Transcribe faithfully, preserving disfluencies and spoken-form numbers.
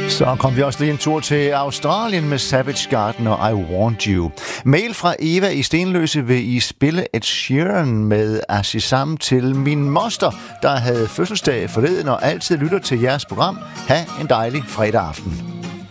Så kom vi også lige en tur til Australien med Savage Garden og I Want You. Mail fra Eva i Stenløse: vil I spille Ed Sheeran med Azizam til min moster, der havde fødselsdag forleden og altid lytter til jeres program. Ha' en dejlig fredag aften.